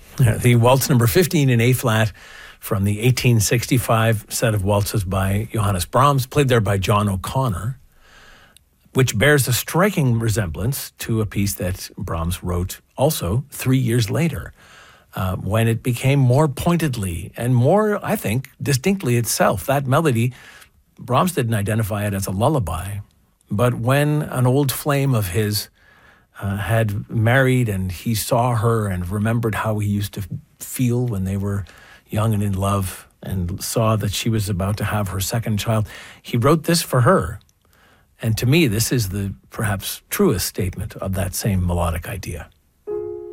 The waltz number 15 in A-flat from the 1865 set of waltzes by Johannes Brahms, played there by John O'Connor, which bears a striking resemblance to a piece that Brahms wrote also 3 years later, when it became more pointedly and more, I think, distinctly itself. That melody, Brahms didn't identify it as a lullaby, but when an old flame of his had married and he saw her and remembered how he used to feel when they were young and in love and saw that she was about to have her second child, he wrote this for her. And to me, this is the perhaps truest statement of that same melodic idea.